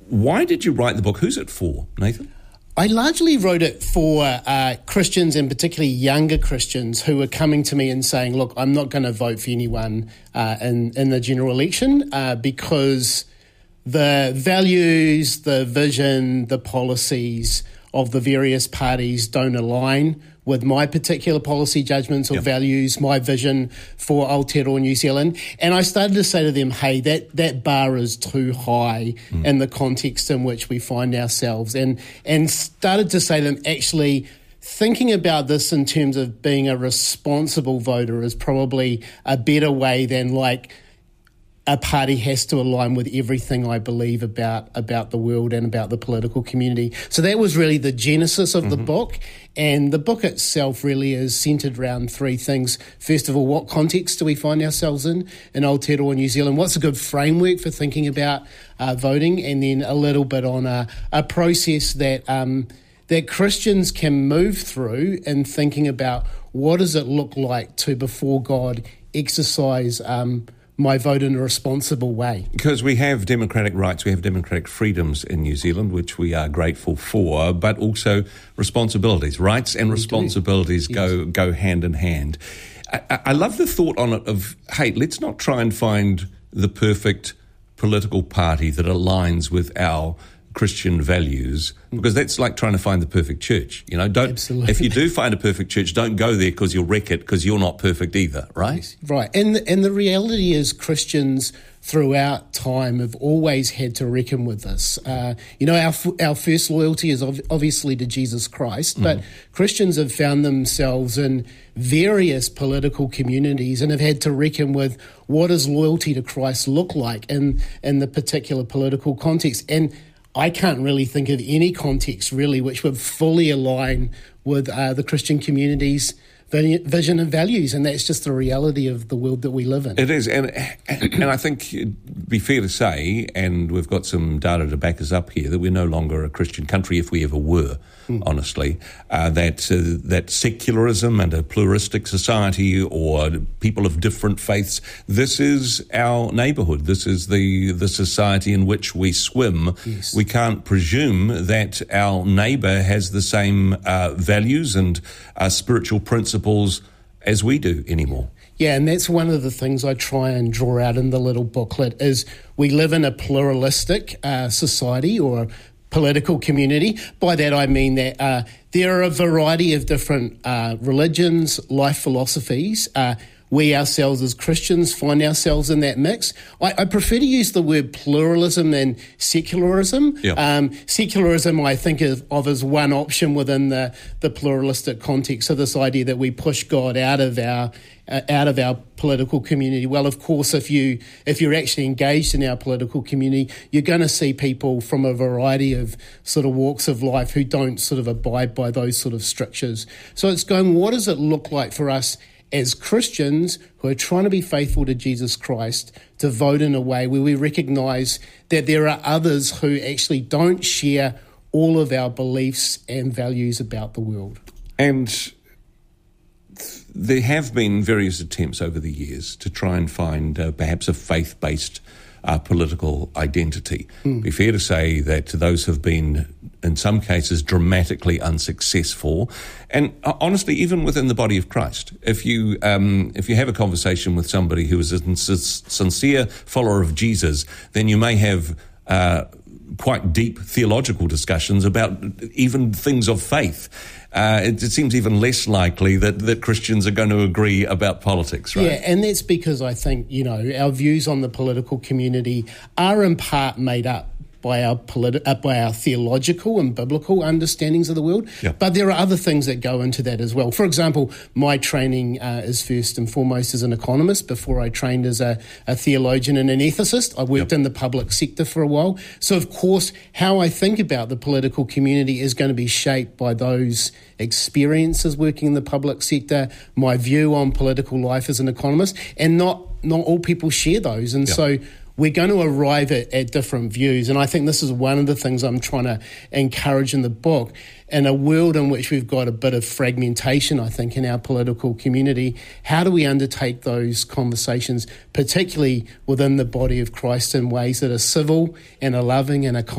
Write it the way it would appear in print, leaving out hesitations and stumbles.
Why did you write the book? Who's it for, Nathan? I largely wrote it for Christians, and particularly younger Christians, who were coming to me and saying, look, I'm not going to vote for anyone in the general election because the values, the vision, the policies of the various parties don't align with my particular policy judgments or values, my vision for Aotearoa New Zealand. And I started to say to them, hey, that bar is too high in the context in which we find ourselves. And started to say to them, actually, thinking about this in terms of being a responsible voter is probably a better way than like a party has to align with everything I believe about the world and about the political community. So that was really the genesis of the book. And the book itself really is centred around three things. First of all, what context do we find ourselves in Aotearoa New Zealand? What's a good framework for thinking about voting? And then a little bit on a process that Christians can move through in thinking about what does it look like to, before God, exercise my vote in a responsible way. Because we have democratic rights, we have democratic freedoms in New Zealand, which we are grateful for, but also responsibilities. Rights and responsibilities go hand in hand. I love the thought on it of, hey, let's not try and find the perfect political party that aligns with our Christian values, because that's like trying to find the perfect church. You know, if you do find a perfect church, don't go there because you'll wreck it, because you're not perfect either, right? Yes, right. And the reality is Christians throughout time have always had to reckon with this. Our first loyalty is obviously to Jesus Christ, but Christians have found themselves in various political communities and have had to reckon with what does loyalty to Christ look like in the particular political context. And I can't really think of any context really which would fully align with the Christian community's vision and values, and that's just the reality of the world that we live in. It is, and I think it'd be fair to say, and we've got some data to back us up here, that we're no longer a Christian country, if we ever were, honestly, that secularism and a pluralistic society or people of different faiths, this is our neighbourhood. This is the society in which we swim. Yes. We can't presume that our neighbour has the same values and spiritual principles as we do anymore. Yeah, and that's one of the things I try and draw out in the little booklet is we live in a pluralistic society or political community. By that I mean that there are a variety of different religions, life philosophies. We ourselves as Christians find ourselves in that mix. I prefer to use the word pluralism than secularism. Yep. Secularism I think of as one option within the pluralistic context. So this idea that we push God out of our political community. Well, of course, if you're actually engaged in our political community, you're going to see people from a variety of sort of walks of life who don't sort of abide by those sort of strictures. So it's going, what does it look like for us as Christians who are trying to be faithful to Jesus Christ to vote in a way where we recognise that there are others who actually don't share all of our beliefs and values about the world? And there have been various attempts over the years to try and find perhaps a faith-based political identity. It'd be fair to say that those have been, in some cases, dramatically unsuccessful. And honestly, even within the body of Christ, if you have a conversation with somebody who is a sincere follower of Jesus, then you may have quite deep theological discussions about even things of faith. It seems even less likely that Christians are going to agree about politics, right? Yeah, and that's because I think, our views on the political community are in part made up by our theological and biblical understandings of the world. Yep. But there are other things that go into that as well. For example, my training is first and foremost as an economist before I trained as a theologian and an ethicist. I worked in the public sector for a while. So, of course, how I think about the political community is going to be shaped by those experiences working in the public sector, my view on political life as an economist, and not all people share those. And so we're going to arrive at different views. And I think this is one of the things I'm trying to encourage in the book. In a world in which we've got a bit of fragmentation, I think, in our political community, how do we undertake those conversations, particularly within the body of Christ, in ways that are civil and are loving and are